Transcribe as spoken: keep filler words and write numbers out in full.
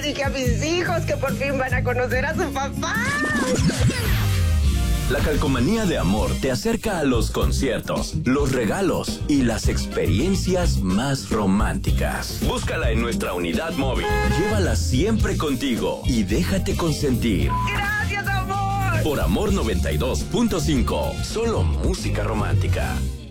dije a mis hijos que por fin van a conocer a su papá. La Calcomanía de Amor te acerca a los conciertos, los regalos y las experiencias más románticas. Búscala en nuestra unidad móvil. Llévala siempre contigo y déjate consentir. ¡Gracias, amor! Por Amor noventa y dos punto cinco, solo música romántica.